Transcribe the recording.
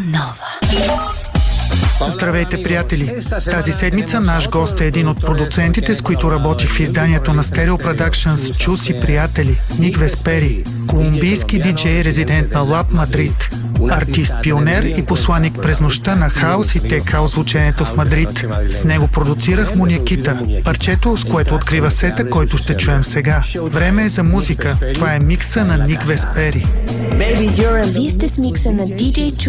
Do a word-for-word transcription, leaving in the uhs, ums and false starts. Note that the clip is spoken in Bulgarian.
Нова. Здравейте, приятели! Тази седмица наш гост е един от продуцентите, с които работих в изданието на Stereo Productions Чус и приятели, Ник Веспери, колумбийски диджей, резидент на Лаб Мадрид, артист, пионер и посланик през нощта на хаос и тек хаус звученето в Мадрид. С него продуцирах Мунякита, парчето, с което открива сета, който ще чуем сега. Време е за музика. Това е микса на Ник Веспери. Вие сте с микса на диджей Чус